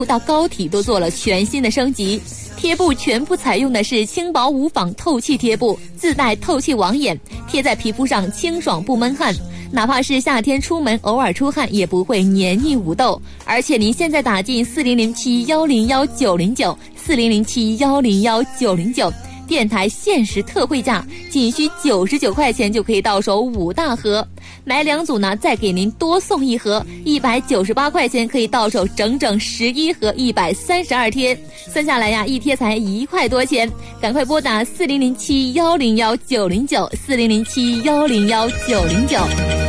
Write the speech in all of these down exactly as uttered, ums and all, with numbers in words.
到膏体都做了全新的升级。贴布全部采用的是轻薄无纺透气贴布，自带透气网眼，贴在皮肤上清爽不闷汗，哪怕是夏天出门偶尔出汗也不会黏腻捂痘。而且您现在打进四零零七幺零幺九零九四零零七幺零幺九零九，电台限时特惠价，仅需九十九块钱就可以到手五大盒，买两组呢再给您多送一盒，一百九十八块钱可以到手整整十一盒，一百三十二贴，算下来呀一贴才一块多钱，赶快拨打四零零七幺零幺九零九四零零七幺零幺九零九。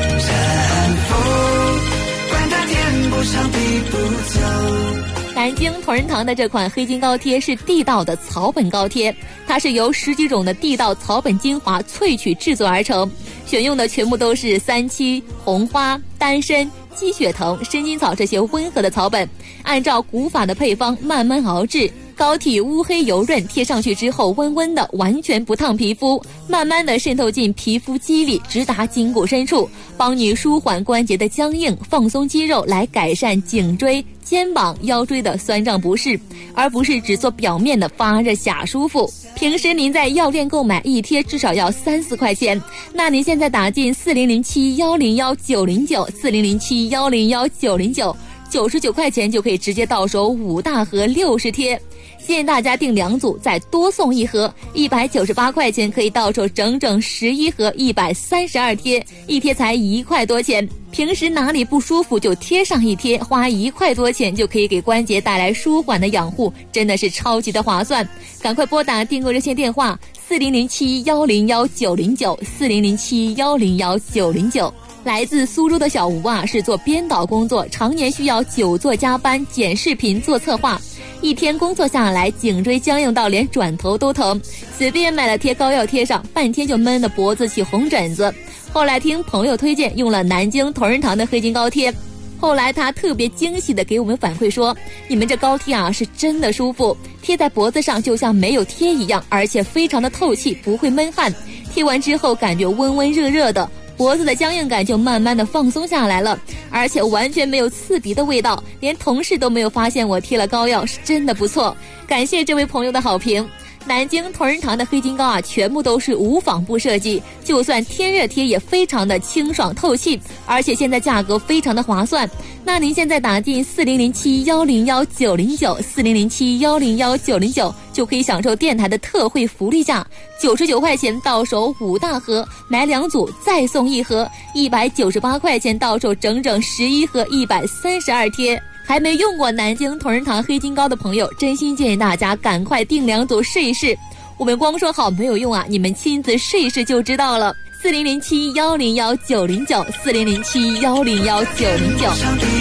南京同仁堂的这款黑金膏贴是地道的草本膏贴，它是由十几种的地道草本精华萃取制作而成，选用的全部都是三七、红花、丹参、鸡血藤、生筋草这些温和的草本，按照古法的配方慢慢熬制，膏体乌黑油润，贴上去之后温温的，完全不烫皮肤，慢慢的渗透进皮肤肌里，直达筋骨深处，帮你舒缓关节的僵硬，放松肌肉，来改善颈椎、肩膀、腰椎的酸胀不适，而不是只做表面的发热假舒服。平时您在药店购买一贴至少要三四块钱，那您现在打进四零零七幺零幺九零九四零零七幺零幺九零九，九十九块钱就可以直接到手五大盒六十贴。建议大家订两组，再多送一盒，一百九十八块钱可以到手整整十一盒，一百三十二贴，一贴才一块多钱。平时哪里不舒服就贴上一贴，花一块多钱就可以给关节带来舒缓的养护，真的是超级的划算。赶快拨打订购热线电话四零零七幺零幺九零九四零零七幺零幺九零九。来自苏州的小吴啊，是做编导工作，常年需要久坐加班，剪视频做策划，一天工作下来，颈椎僵硬到连转头都疼，随便买了贴膏药贴上，半天就闷得脖子起红疹子。后来听朋友推荐，用了南京同仁堂的黑金膏贴，后来他特别惊喜的给我们反馈说，你们这膏贴啊是真的舒服，贴在脖子上就像没有贴一样，而且非常的透气，不会闷汗，贴完之后感觉温温热热的，脖子的僵硬感就慢慢的放松下来了，而且完全没有刺鼻的味道，连同事都没有发现我贴了膏药，是真的不错。感谢这位朋友的好评。南京同仁堂的黑金膏啊，全部都是无纺布设计，就算天热贴也非常的清爽透气，而且现在价格非常的划算。那您现在打进四零零七幺零幺九零九四零零七幺零幺九零九，就可以享受电台的特惠福利价，九十九块钱到手五大盒，买两组再送一盒，一百九十八块钱到手整整十一盒，一百三十二贴。还没用过南京同仁堂黑金膏的朋友，真心建议大家赶快订两组试一试。我们光说好没有用啊，你们亲自试一试就知道了。四零零七幺零幺九零九四零零七幺零幺九零九。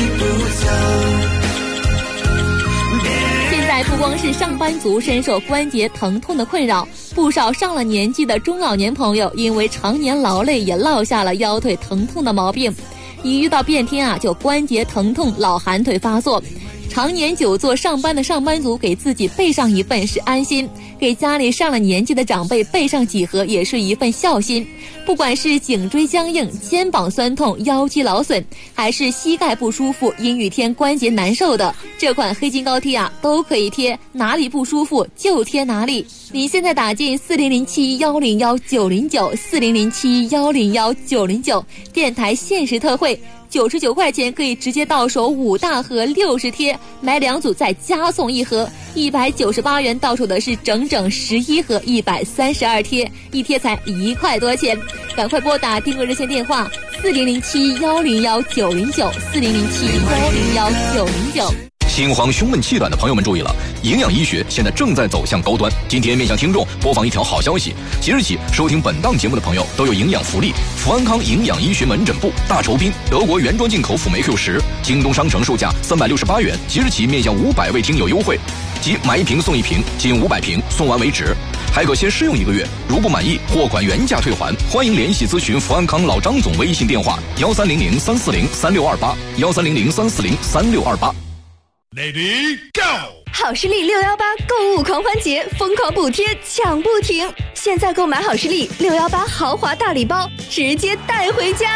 现在不光是上班族深受关节疼痛的困扰，不少上了年纪的中老年朋友因为常年劳累也落下了腰腿疼痛的毛病。一遇到变天啊，就关节疼痛、老寒腿发作。常年久坐上班的上班族，给自己备上一份是安心，给家里上了年纪的长辈备上几盒也是一份孝心。不管是颈椎僵硬、肩膀酸痛、腰肌劳损，还是膝盖不舒服、阴雨天关节难受的，这款黑金膏贴啊都可以贴，哪里不舒服就贴哪里。你现在打进四零零七幺零幺九零九四零零七幺零幺九零九，电台限时特惠，九十九块钱可以直接到手五大盒六十贴，买两组再加送一盒，一百九十八元到手的是整整十一盒，一百三十二贴，一贴才一块多钱。赶快拨打订购热线电话四零零七幺零幺九零九四零零七幺零幺九零九。 心慌胸闷气短的朋友们注意了，营养医学现在正在走向高端。今天面向听众播放一条好消息，即日起收听本档节目的朋友都有营养福利。福安康营养医学门诊部大酬宾德国原装进口辅酶 Q 十，京东商城售价三百六十八元，即日起面向五百位听友优惠，即买一瓶送一瓶，仅五百瓶，送完为止，还可先试用一个月，如不满意货款原价退还。欢迎联系咨询福安康老张总微信电话幺三零零三四零三六二八幺三零零三四零三六二八。 Lady Go！ 好视力六一八购物狂欢节，疯狂补贴抢不停！现在购买好视力六一八豪华大礼包，直接带回家。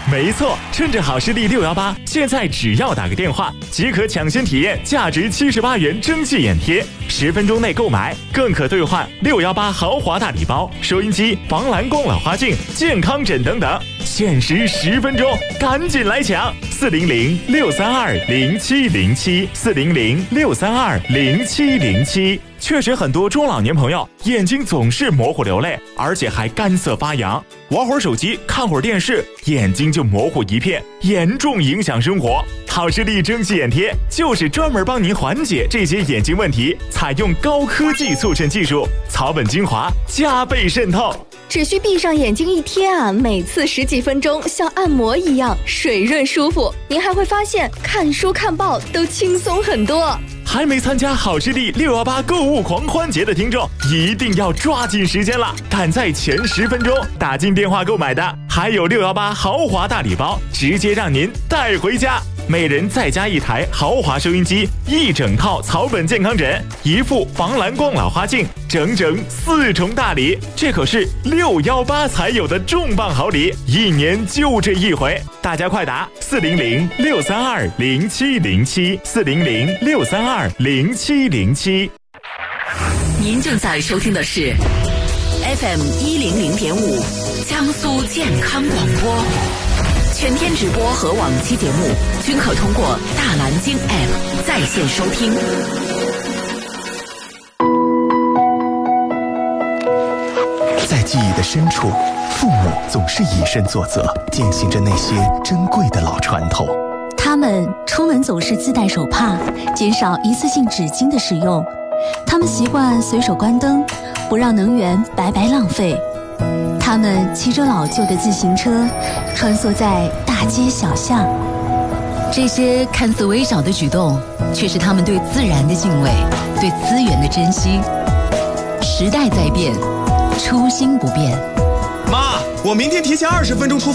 没错，趁着好视力六一八，现在只要打个电话，即可抢先体验价值七十八元蒸汽眼贴，十分钟内购买，更可兑换六一八豪华大礼包、收音机、防蓝光老花镜、健康枕等等，限时十分钟，赶紧来抢！四零零六三二零七零七，四零零六三二零七零七。确实，很多中老年朋友眼睛总是模糊流泪，而且还干涩发痒，玩会儿手机，看会儿电视，眼睛就模糊一片，严重影响生活。好视力蒸汽眼贴就是专门帮您缓解这些眼睛问题，采用高科技促渗技术，草本精华加倍渗透。 只需闭上眼睛一贴啊，每次十几分钟，像按摩一样水润舒服。您还会发现看书看报都轻松很多。 还没参加好视力六一八购物狂欢节的听众，一定要抓紧时间了！赶在前十分钟打进电话购买的，还有六一八豪华大礼包，直接让您带回家。每人再加一台豪华收音机，一整套草本健康枕，一副防蓝光老花镜，整整四重大礼，这可是六一八才有的重磅好礼，一年就这一回，大家快打四零零六三二零七零七，四零零六三二零七零七。 您正在收听的是 F M 一零零点五江苏健康广播。全天直播和往期节目均可通过大蓝鲸 App 在线收听。 在记忆的深处，父母总是以身作则，践行着那些珍贵的老传统。 他们出门总是自带手帕，减少一次性纸巾的使用。他们习惯随手关灯，不让能源白白浪费。他们骑着老旧的自行车，穿梭在大街小巷。 这些看似微小的举动，却是他们对自然的敬畏，对资源的珍惜。时代在变，初心不变。 妈，我明天提前二十分钟出发。